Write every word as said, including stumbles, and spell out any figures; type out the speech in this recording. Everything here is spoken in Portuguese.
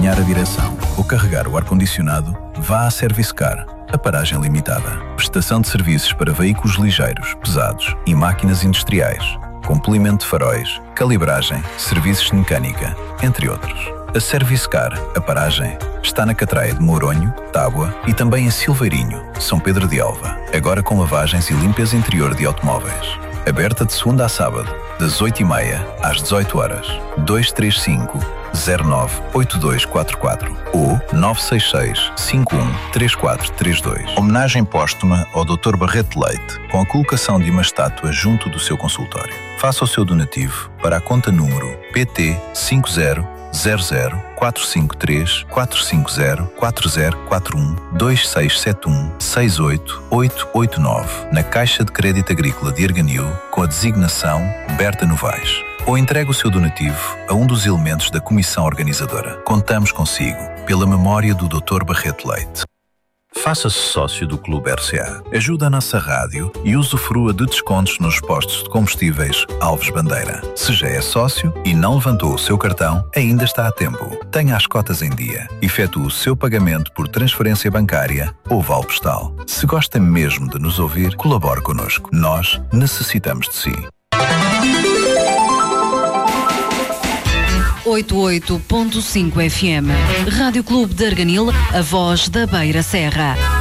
apanhar a direção ou carregar o ar-condicionado, vá à Servicar, a paragem limitada. Prestação de serviços para veículos ligeiros, pesados e máquinas industriais. Complemento de faróis, calibragem, serviços de mecânica, entre outros. A Servicar, a paragem, está na Catraia de Mouronho, Tábua e também em Silveirinho, São Pedro de Alva. Agora com lavagens e limpeza interior de automóveis. Aberta de segunda a sábado, das oito e meia às dezoito horas. dois três cinco, zero nove, oito dois quatro quatro ou nove seis seis, cinco um, três quatro três dois. Homenagem póstuma ao doutor Barreto Leite, com a colocação de uma estátua junto do seu consultório. Faça o seu donativo para a conta número P T cinco zero zero zero quatro cinco três quatro cinco zero quatro zero quatro um dois seis sete um seis oito oito oito nove na Caixa de Crédito Agrícola de Arganil com a designação Berta Novaes. Ou entregue o seu donativo a um dos elementos da comissão organizadora. Contamos consigo, pela memória do doutor Barreto Leite. Faça-se sócio do Clube R C A. Ajude a nossa rádio e usufrua de descontos nos postos de combustíveis Alves Bandeira. Se já é sócio e não levantou o seu cartão, ainda está a tempo. Tenha as cotas em dia. Efetue o seu pagamento por transferência bancária ou vale postal. Se gosta mesmo de nos ouvir, colabore connosco. Nós necessitamos de si. oitenta e oito ponto cinco F M. Rádio Clube de Arganil, a voz da Beira Serra.